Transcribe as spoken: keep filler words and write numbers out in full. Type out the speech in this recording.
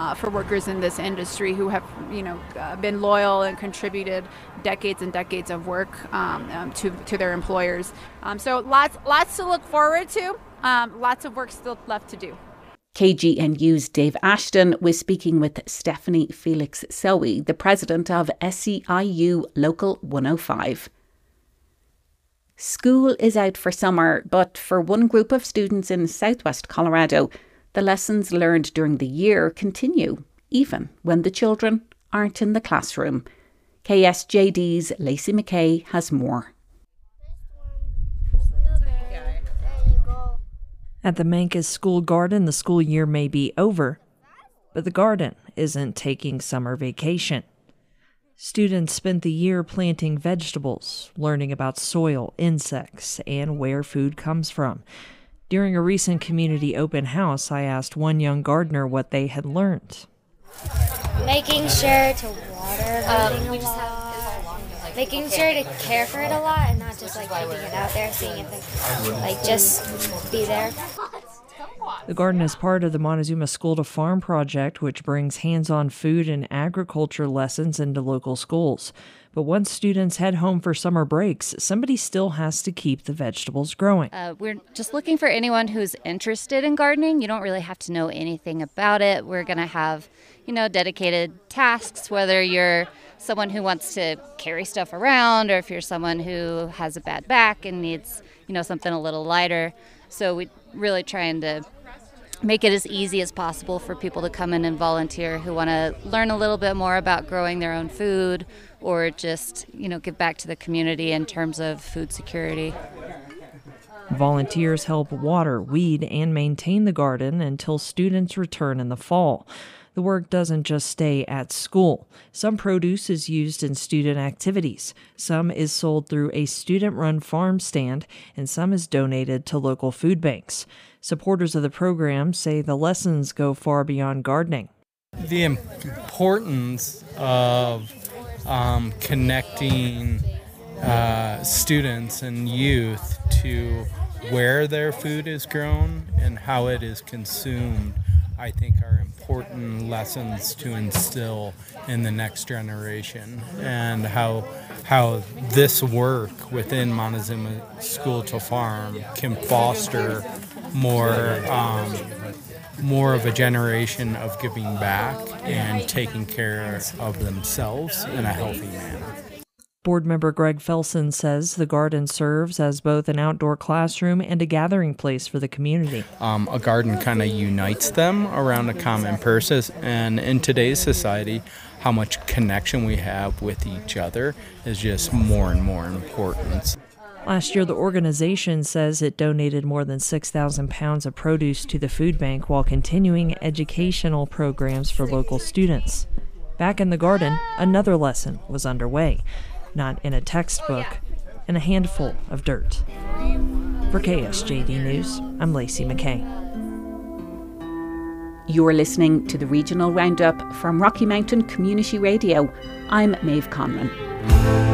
uh, for workers in this industry who have, you know, uh, been loyal and contributed decades and decades of work um, um, to to their employers. Um, so lots lots to look forward to. Um, lots of work still left to do. K G N U's Dave Ashton was speaking with Stephanie Felix Sowie, the president of S C I U Local one oh five. School is out for summer, but for one group of students in southwest Colorado, the lessons learned during the year continue, even when the children aren't in the classroom. K S J D's Lacey McKay has more. At the Mancos School Garden, the school year may be over, but the garden isn't taking summer vacation. Students spent the year planting vegetables, learning about soil, insects, and where food comes from. During a recent community open house, I asked one young gardener what they had learned. Making sure to water everything um, a lot. Making sure to care for it a lot and not just like keeping it out there, seeing if it like just be there. The garden is part of the Montezuma School to Farm project, which brings hands-on food and agriculture lessons into local schools. But once students head home for summer breaks, somebody still has to keep the vegetables growing. Uh, we're just looking for anyone who's interested in gardening. You don't really have to know anything about it. We're going to have, you know, dedicated tasks, whether you're someone who wants to carry stuff around or if you're someone who has a bad back and needs, you know, something a little lighter. So we're really trying to make it as easy as possible for people to come in and volunteer who want to learn a little bit more about growing their own food or just, you know, give back to the community in terms of food security. Volunteers help water, weed, and maintain the garden until students return in the fall. The work doesn't just stay at school. Some produce is used in student activities. Some is sold through a student-run farm stand, and some is donated to local food banks. Supporters of the program say the lessons go far beyond gardening. The importance of um, connecting uh, students and youth to where their food is grown and how it is consumed, I think, are important lessons to instill in the next generation, and how how this work within Montezuma School to Farm can foster more um, more of a generation of giving back and taking care of themselves in a healthy manner. Board member Greg Felson says the garden serves as both an outdoor classroom and a gathering place for the community. Um, a garden kind of unites them around a common purpose, and in today's society, how much connection we have with each other is just more and more important. Last year, the organization says it donated more than six thousand pounds of produce to the food bank while continuing educational programs for local students. Back in the garden, another lesson was underway. Not in a textbook, in a handful of dirt. For K S J D News, I'm Lacey McKay. You're listening to the Regional Roundup from Rocky Mountain Community Radio. I'm Maeve Conlon.